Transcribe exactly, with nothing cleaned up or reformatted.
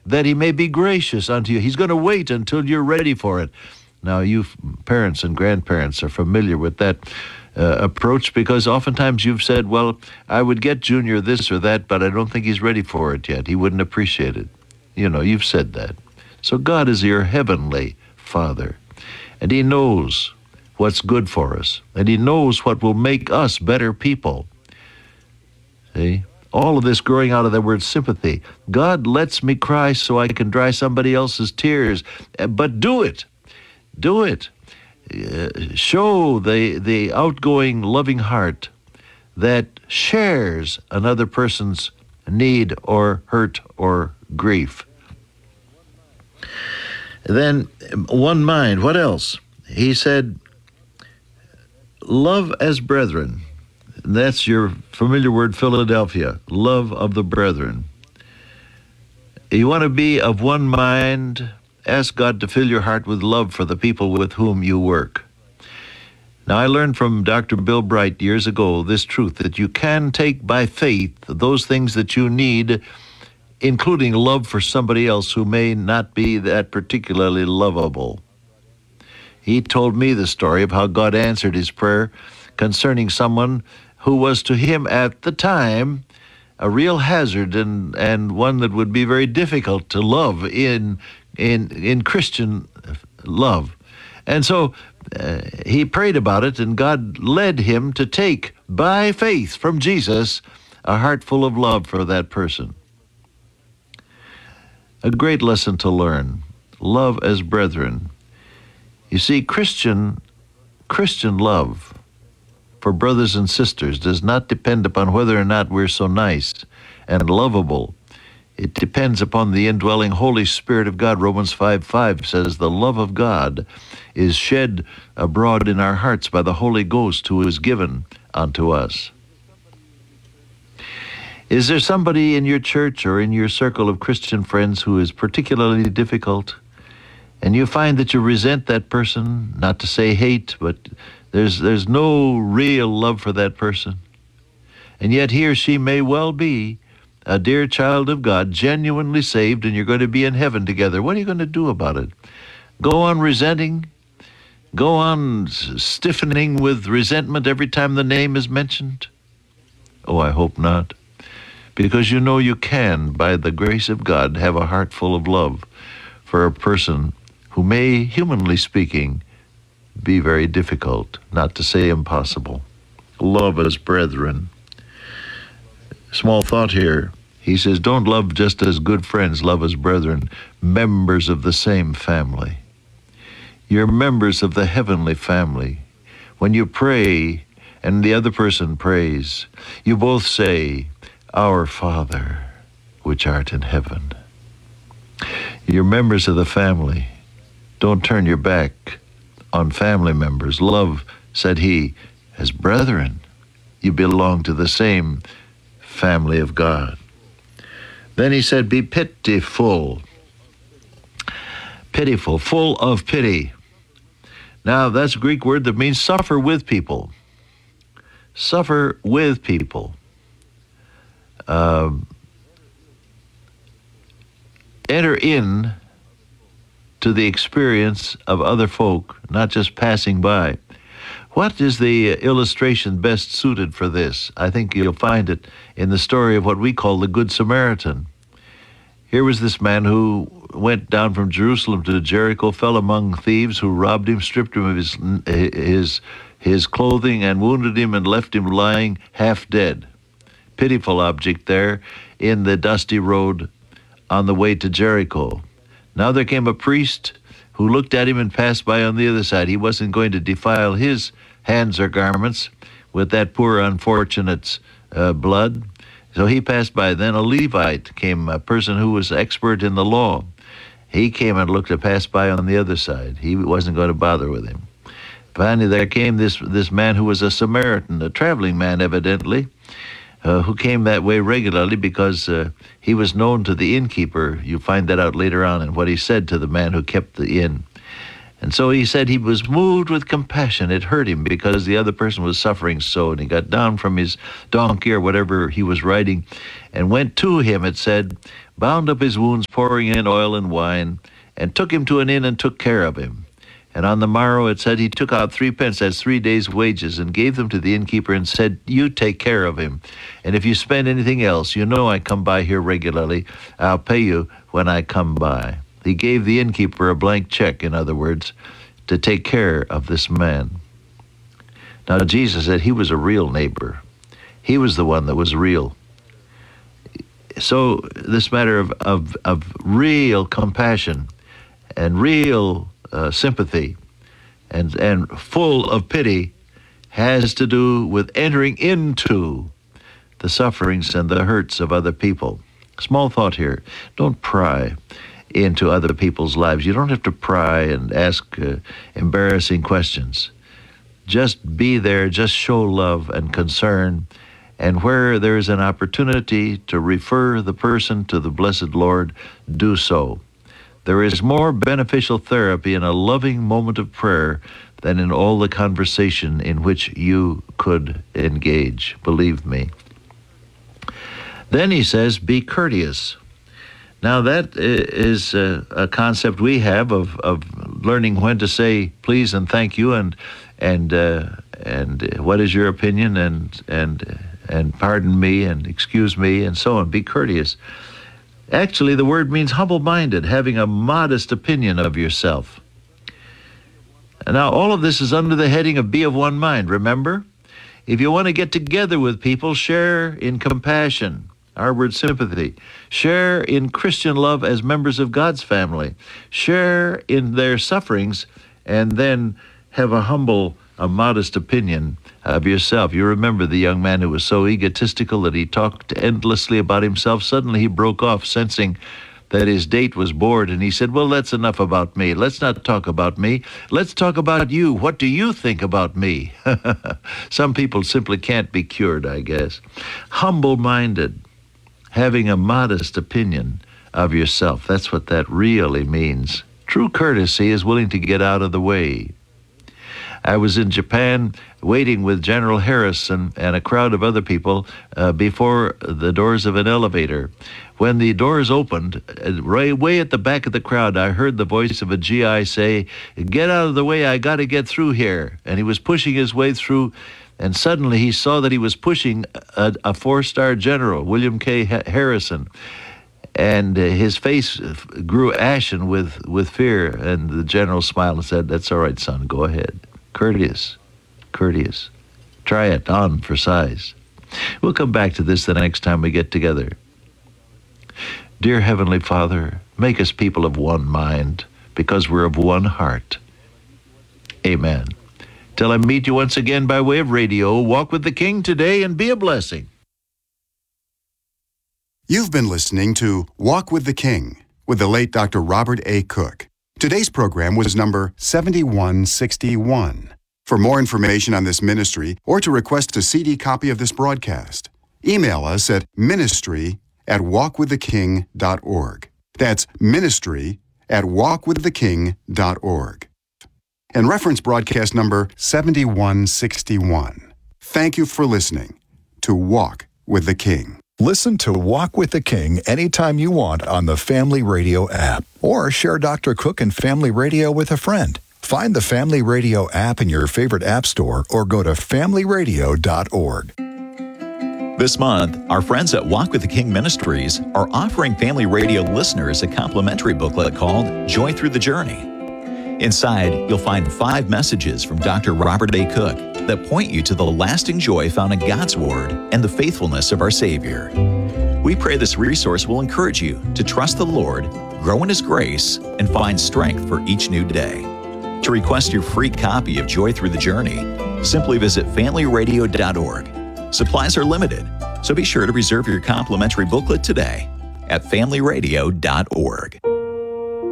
that he may be gracious unto you. He's going to wait until you're ready for it. Now, you parents and grandparents are familiar with that uh, approach, because oftentimes you've said, well, I would get Junior this or that, but I don't think he's ready for it yet. He wouldn't appreciate it. You know, you've said that. So God is your heavenly Father, and he knows what's good for us, and he knows what will make us better people. See? All of this growing out of the word sympathy. God lets me cry so I can dry somebody else's tears, but do it. Do it. Uh, show the, the outgoing, loving heart that shares another person's need or hurt or grief. Then, one mind. What else? He said, love as brethren. That's your familiar word, Philadelphia, love of the brethren. You want to be of one mind. Ask God to fill your heart with love for the people with whom you work. Now, I learned from Doctor Bill Bright years ago this truth, that you can take by faith those things that you need, including love for somebody else who may not be that particularly lovable. He told me the story of how God answered his prayer concerning someone who was to him at the time a real hazard, and, and one that would be very difficult to love in in in Christian love. And so uh, he prayed about it, and God led him to take by faith from Jesus a heart full of love for that person. A great lesson to learn. Love as brethren. You see, Christian Christian love for brothers and sisters does not depend upon whether or not we're so nice and lovable. It depends upon the indwelling Holy Spirit of God. Romans five five says the love of God is shed abroad in our hearts by the Holy Ghost who is given unto us. Is there somebody in your church or in your circle of Christian friends who is particularly difficult, and you find that you resent that person, not to say hate, but there's there's no real love for that person, and yet he or she may well be a dear child of God, genuinely saved, and you're going to be in heaven together? What are you going to do about it? Go on resenting? Go on stiffening with resentment every time the name is mentioned? Oh, I hope not. Because you know you can, by the grace of God, have a heart full of love for a person who may, humanly speaking, be very difficult, not to say impossible. Love as brethren. Small thought here. He says, don't love just as good friends, love as brethren, members of the same family. You're members of the heavenly family. When you pray and the other person prays, you both say, Our Father, which art in heaven. You're members of the family. Don't turn your back on family members. Love, said he, as brethren. You belong to the same family of God. Then he said, be pitiful. Pitiful, full of pity. Now, that's a Greek word that means suffer with people. Suffer with people. Um, enter in to the experience of other folk, not just passing by. What is the illustration best suited for this? I think you'll find it in the story of what we call the Good Samaritan. Here was this man who went down from Jerusalem to Jericho, fell among thieves who robbed him, stripped him of his his his clothing, and wounded him and left him lying half dead. Pitiful object there in the dusty road on the way to Jericho. Now there came a priest who looked at him and passed by on the other side. He wasn't going to defile his hands or garments with that poor unfortunate's uh, blood. So he passed by. Then a Levite came, a person who was expert in the law. He came and looked and passed by on the other side. He wasn't going to bother with him. Finally, there came this, this man who was a Samaritan, a traveling man evidently, Uh, who came that way regularly because uh, he was known to the innkeeper. You'll find that out later on in what he said to the man who kept the inn. And so he said he was moved with compassion. It hurt him because the other person was suffering so, and he got down from his donkey or whatever he was riding and went to him, it said, bound up his wounds, pouring in oil and wine, and took him to an inn and took care of him. And on the morrow it said he took out three pence as three days' wages and gave them to the innkeeper and said, you take care of him. And if you spend anything else, you know I come by here regularly. I'll pay you when I come by. He gave the innkeeper a blank check, in other words, to take care of this man. Now Jesus said he was a real neighbor. He was the one that was real. So this matter of, of, of real compassion and real uh, sympathy and, and full of pity has to do with entering into the sufferings and the hurts of other people. Small thought here. Don't pry into other people's lives. You don't have to pry and ask uh, embarrassing questions. Just be there, just show love and concern, and where there is an opportunity to refer the person to the blessed Lord, do so. There is more beneficial therapy in a loving moment of prayer than in all the conversation in which you could engage, believe me. Then he says, be courteous. Now that is a, a concept we have of, of learning when to say please and thank you and and uh, and what is your opinion and and and pardon me and excuse me and so on. Be courteous. Actually, the word means humble-minded, having a modest opinion of yourself. Now, all of this is under the heading of be of one mind. Remember, if you want to get together with people, share in compassion. Our word sympathy. Share in Christian love as members of God's family. Share in their sufferings, and then have a humble, a modest opinion of yourself. You remember the young man who was so egotistical that he talked endlessly about himself. Suddenly he broke off, sensing that his date was bored, and he said, well, that's enough about me. Let's not talk about me. Let's talk about you. What do you think about me? Some people simply can't be cured, I guess. Humble-minded. Having a modest opinion of yourself. That's what that really means. True courtesy is willing to get out of the way. I was in Japan waiting with General Harrison and a crowd of other people uh, before the doors of an elevator. When the doors opened, uh, right way at the back of the crowd, I heard the voice of a G I say, get out of the way, I got to get through here. And he was pushing his way through. And suddenly he saw that he was pushing a, a four-star general, William K. Harrison. And uh, his face grew ashen with, with fear. And the general smiled and said, that's all right, son, go ahead. Courteous, courteous. Try it on for size. We'll come back to this the next time we get together. Dear Heavenly Father, make us people of one mind, because we're of one heart. Amen. Till I meet you once again by way of radio, walk with the King today and be a blessing. You've been listening to Walk with the King with the late Doctor Robert A. Cook. Today's program was number seventy-one sixty-one. For more information on this ministry or to request a C D copy of this broadcast, email us at ministry at walk with the king dot org. That's ministry at walk with the king dot org. And reference broadcast number seventy-one sixty-one. Thank you for listening to Walk with the King. Listen to Walk with the King anytime you want on the Family Radio app, or share Doctor Cook and Family Radio with a friend. Find the Family Radio app in your favorite app store or go to family radio dot org. This month, our friends at Walk with the King Ministries are offering Family Radio listeners a complimentary booklet called Joy Through the Journey. Inside, you'll find five messages from Doctor Robert A. Cook that point you to the lasting joy found in God's Word and the faithfulness of our Savior. We pray this resource will encourage you to trust the Lord, grow in His grace, and find strength for each new day. To request your free copy of Joy Through the Journey, simply visit family radio dot org. Supplies are limited, so be sure to reserve your complimentary booklet today at family radio dot org.